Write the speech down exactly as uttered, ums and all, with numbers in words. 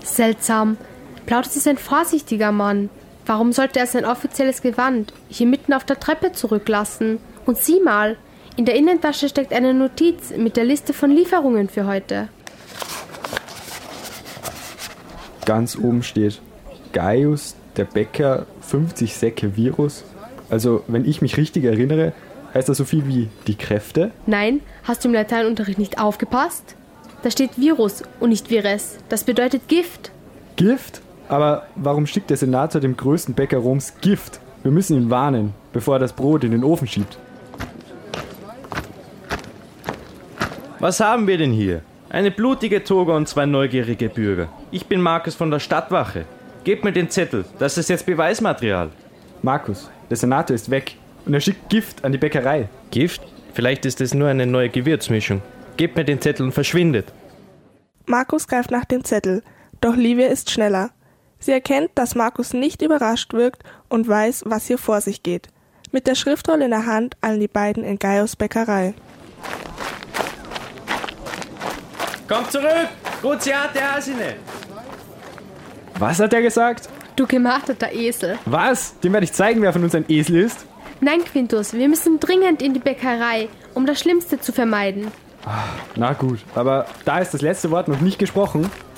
Seltsam. Plautus ist ein vorsichtiger Mann. Warum sollte er sein offizielles Gewand hier mitten auf der Treppe zurücklassen? Und sieh mal, in der Innentasche steckt eine Notiz mit der Liste von Lieferungen für heute. Ganz oben steht Gaius, der Bäcker, fünfzig Säcke Virus. Also, wenn ich mich richtig erinnere, heißt das so viel wie die Kräfte? Nein, hast du im Lateinunterricht nicht aufgepasst? Da steht Virus und nicht Vires. Das bedeutet Gift. Gift? Aber warum schickt der Senator dem größten Bäcker Roms Gift? Wir müssen ihn warnen, bevor er das Brot in den Ofen schiebt. Was haben wir denn hier? Eine blutige Toga und zwei neugierige Bürger. Ich bin Markus von der Stadtwache. Gebt mir den Zettel, das ist jetzt Beweismaterial. Markus, der Senator ist weg und er schickt Gift an die Bäckerei. Gift? Vielleicht ist es nur eine neue Gewürzmischung. Gebt mir den Zettel und verschwindet. Markus greift nach dem Zettel, doch Livia ist schneller. Sie erkennt, dass Markus nicht überrascht wirkt und weiß, was hier vor sich geht. Mit der Schriftrolle in der Hand eilen die beiden in Gaius Bäckerei. Kommt zurück! Cruciate Asine! Was hat er gesagt? Du gemarterter Esel. Was? Dem werde ich zeigen, wer von uns ein Esel ist. Nein, Quintus, wir müssen dringend in die Bäckerei, um das Schlimmste zu vermeiden. Na gut, aber da ist das letzte Wort noch nicht gesprochen.